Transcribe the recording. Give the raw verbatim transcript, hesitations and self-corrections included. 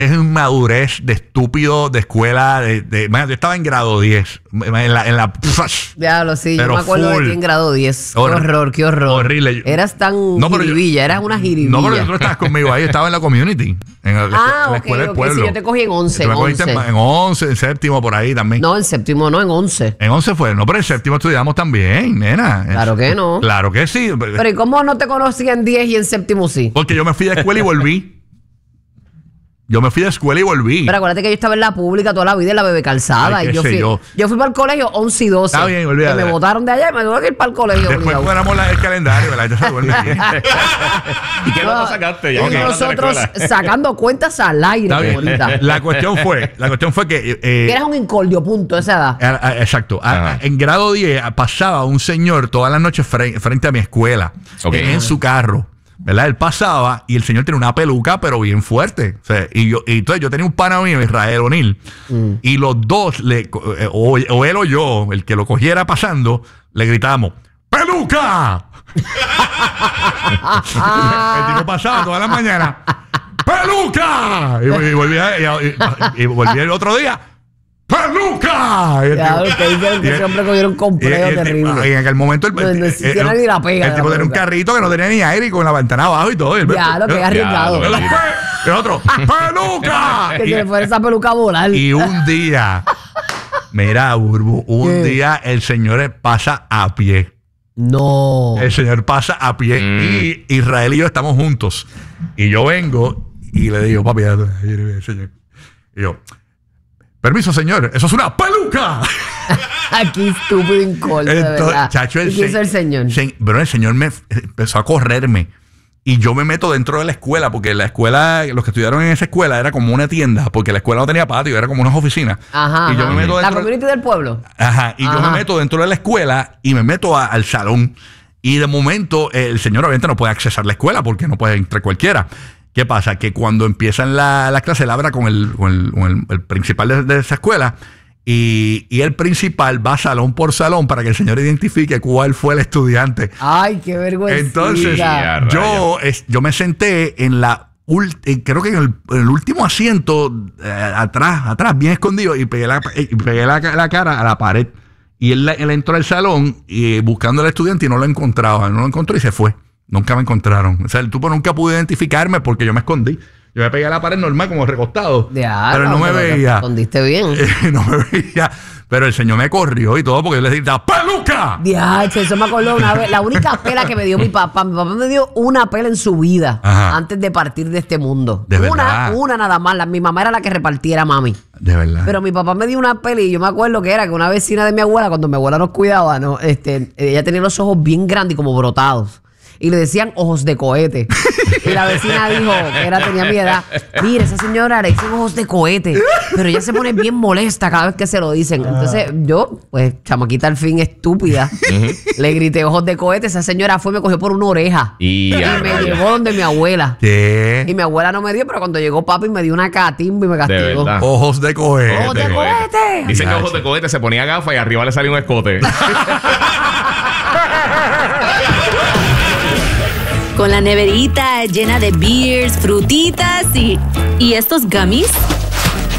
es inmadurez de estúpido de escuela. De, de, man, yo estaba en grado diez. En la, en la Diablo, sí. pero yo me acuerdo full. de ti en grado diez. Hor- qué horror, qué horror. Horrible. Eras tan No, pero yo- jiribilla, eras una jiribilla. No, pero tú no estabas conmigo ahí. Estaba en la community. En la, Ah, en la ok, escuela del ok, pueblo. sí, yo te cogí en once, Tú me en cogiste once. En, en once, en séptimo, por ahí también. No, en séptimo, no, en once. En once fue. No, pero en séptimo estudiamos también, nena. Claro que no. Claro que sí. Pero ¿y cómo no te conocí en diez y en séptimo sí? Porque yo me fui de escuela y volví. Yo me fui de escuela y volví. Pero acuérdate que yo estaba en la pública toda la vida en la Bebé Calzada. Ay, y qué yo sé fui, yo. yo fui para el colegio once y doce. Está bien, olvídate. Que me botaron de allá y me tuve que ir para el colegio. Después obligado. fuéramos la- el calendario, la gente se duerme bien. ¿Y qué No, nota sacaste? Ya y que hablas de la nosotros escuela. sacando cuentas al aire. Está bien. ahorita. La cuestión fue, la cuestión fue que eh, Que eras un incordio, punto, esa edad. a- a- exacto. A- Ajá. en grado diez pasaba un señor todas las noches fre- frente a mi escuela, Ok. en, en su carro. ¿Verdad? Él pasaba y el señor tenía una peluca, pero bien fuerte. O sea, y yo, y entonces yo tenía un pana mío, Israel O'Neill, Mm. y los dos, le, eh, o, o él o yo, el que lo cogiera pasando, le gritábamos: ¡Peluca! El tipo pasaba toda la mañana: ¡Peluca! Y, y volvía, y, y- y volvía el otro día: ¡Peluca! Y el Ya, tipo- ustedes dijeron que y- ese hombre cogiera un y- y complejo el tipo- terrible. y en aquel momento el, No, no el- existiera el- ni la pega el de tipo la tenía un peluca. carrito que no tenía ni aire y con la ventana abajo y todo. Y el- Ya, lo que es arriesgado. Ya, el, el otro: ¡Peluca! Que Y- se le fuera esa peluca a volar. y un día, mira, Burbu, un ¿Qué? día el señor pasa a pie. No. El señor pasa a pie Mm. y Israel y yo estamos juntos. Y yo vengo y le digo: papi, ya, ya, señor. Y yo: permiso, señor, eso es una peluca. Aquí estúpido incordio, de Entonces, verdad. chacho, el ¿Y quién se- es el señor? se- pero el señor me f- empezó a correrme. Y yo me meto dentro de la escuela, porque la escuela, los que estudiaron en esa escuela era como una tienda, porque la escuela no tenía patio, era como unas oficinas. Ajá. Y yo ajá. me meto La dentro. community del pueblo. Ajá, y yo Ajá. me meto dentro de la escuela y me meto a- al salón. Y de momento eh, el señor obviamente no puede accesar la escuela porque no puede entrar cualquiera. ¿Qué pasa? Que cuando empiezan la, la clase, él habla con el, con el, con el- el principal de, de esa escuela y, y el principal va salón por salón para que el señor identifique cuál fue el estudiante. Ay, qué vergüenza. Entonces, Ya, yo, es- yo me senté en la ult- eh, creo que en el, en el último asiento, eh, atrás, atrás, bien escondido, y pegué la, y pegué la, la cara a la pared. Y él, él entró al salón y, buscando al estudiante y no lo encontraba. No lo encontró y se fue. Nunca me encontraron. O sea, el tipo nunca pudo identificarme porque yo me escondí. Yo me pegué a la pared normal, como recostado. Ya, pero no me pero te veía. escondiste bien. No me veía. Pero el señor me corrió y todo porque yo le gritaba: ¡peluca! Diache, eso me acordó una vez. La única pela que me dio mi papá. Mi papá me dio una pela en su vida Ajá. antes de partir de este mundo. De una, verdad. una nada más. La- mi mamá era la que repartiera, mami. De verdad. Pero mi papá me dio una pela y yo me acuerdo que era que una vecina de mi abuela, cuando mi abuela nos cuidaba, ¿no? Este, ella tenía los ojos bien grandes y como brotados. Y le decían ojos de cohete. Y la vecina dijo, que era, tenía mi edad: mira, esa señora le dicen ojos de cohete. Pero ella se pone bien molesta cada vez que se lo dicen. Entonces yo, pues, chamaquita al fin estúpida, le grité ojos de cohete. Esa señora fue y me cogió por una oreja. Y Y a me rayos. llevó donde mi abuela. ¿Qué? Y mi abuela no me dio, pero cuando llegó papi me dio una catimba y me castigó. verdad. Ojos de cohete. ¡Ojos de cohete! Dicen que Ya, ojos sí. de cohete se ponía gafas y arriba le salía un escote. Con la neverita llena de beers, frutitas y... ¿Y estos gummies?